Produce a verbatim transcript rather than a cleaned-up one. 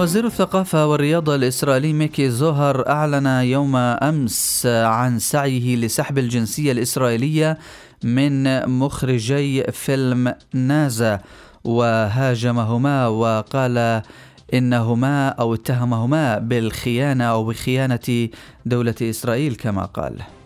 وزير الثقافة والرياضة الإسرائيلي ميكي زوهر أعلن يوم أمس عن سعيه لسحب الجنسية الإسرائيلية من مخرجي فيلم نازا، وهاجمهما وقال إنهما أو اتهمهما بالخيانة أو بخيانة دولة إسرائيل كما قال.